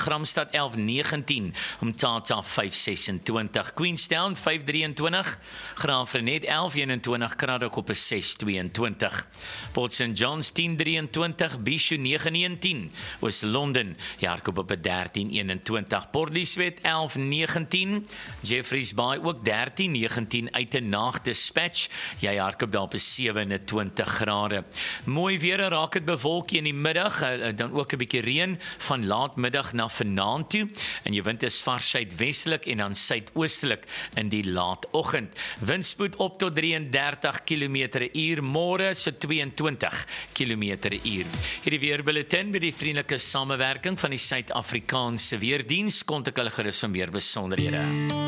Gramstad 11:19, Umtata 5:26, Queenstown 5:23, Graafrenet 11:21, Cradock op 6:22, Port St John's 10:23, Bishu 9:19, Oos-London, Jakob op 13:21, Port Elizabeth 11:19, Jeffreys Bay ook 13:19, Uitenaag Dispatch, jy Jakob daar op 27 grade. Mooi weer, raak het bewolkie in die middag, dan ook 'n bietjie reën van laatmiddag na vanaand toe, en jy wind is vars suidwestelik en dan suidoostelik in die laatoggend. Windspoed op tot 33 km/h, môre so 22 km/h. Hierdie weerbulletin met die vriendelike samewerking van die Suid-Afrikaanse Weerdiens, kontak hulle gerus vir meer besonderhede.